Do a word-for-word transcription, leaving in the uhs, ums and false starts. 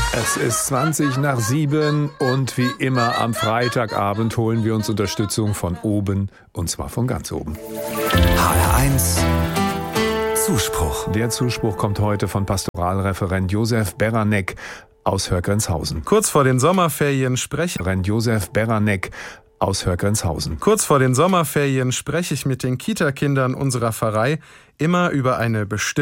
Es ist zwanzig nach sieben und wie immer am Freitagabend holen wir uns Unterstützung von oben, und zwar von ganz oben. H R eins Zuspruch. Der Zuspruch kommt heute von Pastoralreferent Josef Beranek aus Hörgrenzhausen. Kurz vor den Sommerferien spreche Referent Josef Beranek aus Hörgrenzhausen. Kurz vor den Sommerferien spreche ich mit den Kitakindern unserer Pfarrei immer über eine bestimmte